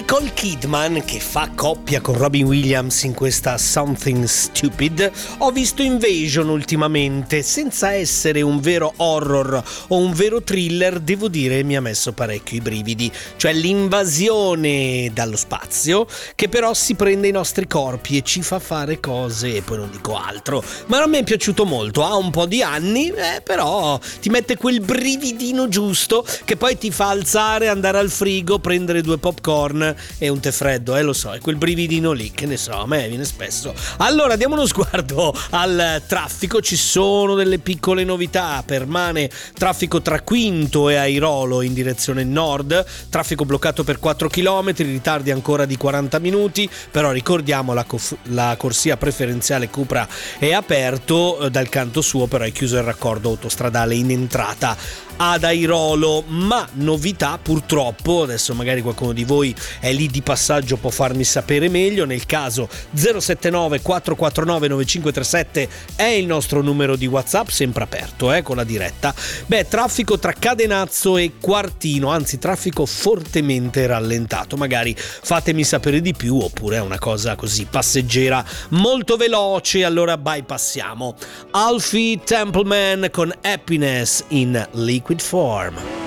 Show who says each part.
Speaker 1: Nicole Kidman, che fa coppia con Robin Williams in questa Something Stupid, ho visto Invasion ultimamente. Senza essere un vero horror o un vero thriller, devo dire mi ha messo parecchio i brividi. Cioè l'invasione dallo spazio che però si prende i nostri corpi e ci fa fare cose, e poi non dico altro. Ma non mi è piaciuto molto, ha un po' di anni, però ti mette quel brividino giusto che poi ti fa alzare, andare al frigo, prendere 2 popcorn e un tè freddo, lo so, è quel brividino lì, che ne so, a me viene spesso. Allora diamo uno sguardo al traffico, ci sono delle piccole novità. Permane traffico tra Quinto e Airolo in direzione nord, traffico bloccato per 4 km, ritardi ancora di 40 minuti, però ricordiamo la corsia preferenziale Cupra è aperto, dal canto suo però è chiuso il raccordo autostradale in entrata ad Airolo. Ma novità purtroppo, adesso magari qualcuno di voi è lì di passaggio, può farmi sapere meglio, nel caso 079 449 9537 è il nostro numero di WhatsApp, sempre aperto con la diretta. Traffico tra Cadenazzo e Quartino, anzi traffico fortemente rallentato, magari fatemi sapere di più, oppure è una cosa così passeggera molto veloce, allora bypassiamo. Alfie Templeman con Happiness in Liquid Form.